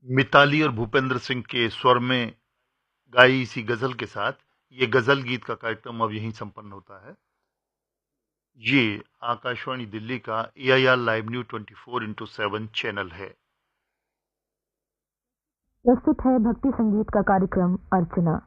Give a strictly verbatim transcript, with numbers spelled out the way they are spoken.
मिताली और भूपेंद्र सिंह के स्वर में गाई इसी गजल के साथ ये गजल गीत का कार्यक्रम अब यहीं संपन्न होता है। ये आकाशवाणी दिल्ली का ए I R live news twenty four into seven channel है। प्रस्तुत है भक्ति संगीत का कार्यक्रम अर्चना।